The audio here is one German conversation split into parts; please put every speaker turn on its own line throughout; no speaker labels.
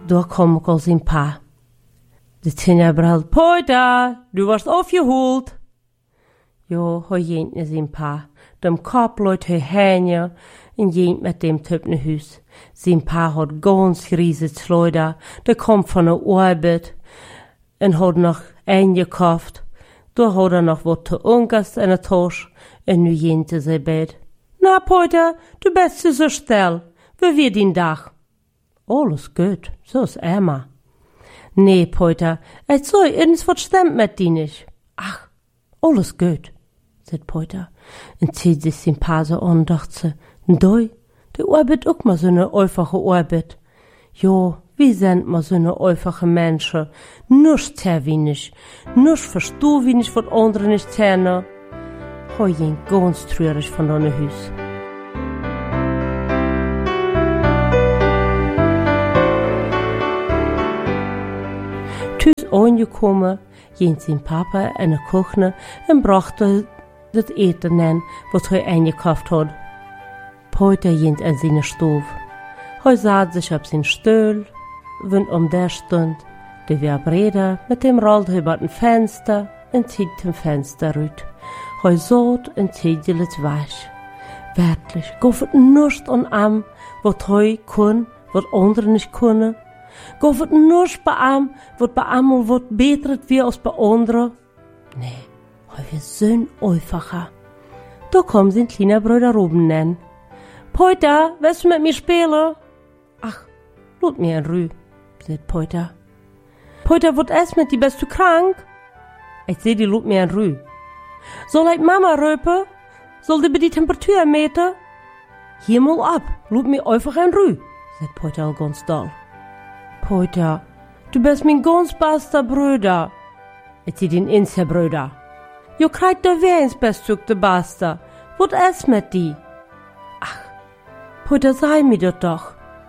Da kom ik al zijn pa. De Tinja brult, Poita, du warst aufgeholt. Jo, hij jent naar zijn pa. Dem kop luid hij heenje en jent met dem Typ naar huis. Zijn pa had ganz riesig Schleuder, der komt van de arbeid en had nog eingekauft. Da had nog wat te ungast in de tas en nu jent zijn bed. Na, Poita, du bist so still. Wie wird dein Dach? Alles gut, so ist Emma. Nee, Poita, ich soll irgendwas wat stimmt mit dir nicht. Ach, alles gut, sagt Poita und zieht sich den Pa so an und dacht sie, du arbeit auch mal so eine einfache Arbeit. Jo, wie sind ma so eine einfache Menschen? Nichts sehr wenig, nichts versteh wenig, wat andere nicht zähne. Hoi ihn ganz traurig von deinem Haus. Thuis angekommen, ging sein Papa in de Küche und brachte das Eten an, was er eingekauft hat. Poita ging in seine Stube. Er saß sich auf seinen Stuhl, wenn der stund, der war breder, mit dem rollte er über den Fenster und zieht dem Fenster raus. Er saß und zieht es weich. Wirklich, goffet nichts an was er kann, was andere nicht können. Goffet nichts bei ihm wat beter wie als bei anderen. Nee, er war so einfacher. Da kam sein kleiner Bruder Ruben nen. Poita, willst du mit mir spielen? Ach, lass mir in Ruhe, sagt Poita. Poita, wat ist mit dir, bist du krank? Ich seh die, lass mir in Ruhe. Soll ich Mama rüpen? Soll die bei die Temperatur meten? Hier mal ab, lass mir einfach in Ruhe, sagt Poita ganz doll. Poita, du bist mein ganz bester Bruder. Ich seh den Inse Bruder. Jo kriegt der Wens bist du der Bester. Wat ist mit dir? Ach, Poita, sei mir das doch.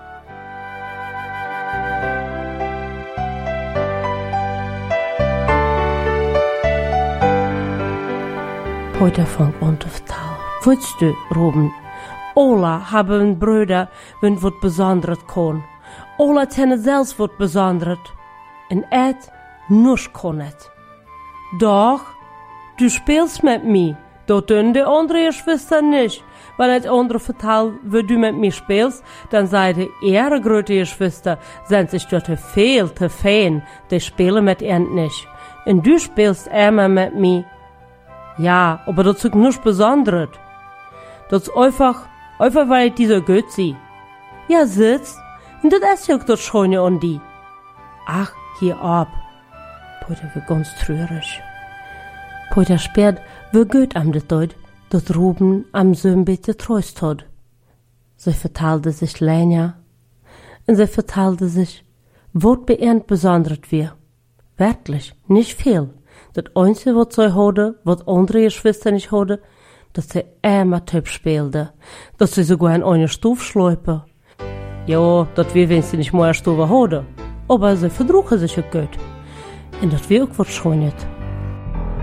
Poita fängt an zu vertellen. Weißt du, Ruben, alle haben Brüder, wenn wat Besonderes kann. Alle kennen selbst wat Besonderes. Und nichts kann et. Doch, du spielst mit mir. Das tun die andere Geschwister nicht. Wenn et andere vertelt, wie du mit mir spielst, dann seid ihre große Geschwister, sind sich dort viel zu fein, die spielen mit ihr nicht. Und du spielst immer mit mir. Ja, aber das ist nichts Besonderes. Das ist einfach, weil ich die so gut sehe. Ja, sitzt. Und das ist ja auch das Schöne an die. Ach, hier ab. Poita wird ganz traurig. Poita spürt, wie gut am das tut, dass Ruben am so ein bisschen Trost hat. Sie verteilte sich länger. Und sie verteilte sich, was bei ihr Besonderes wir. Wirklich, nicht viel. Das Einzige, was sie hatte, was andere Geschwister nicht hatten, dass sie immer Typ spielte. Dass sie sogar in eine Stufe schleipen. Ja, dat wir wenn sie nicht mehr Stufe haben. Aber sie verdruchen sich auch gut. Und das wir auch was Schönes.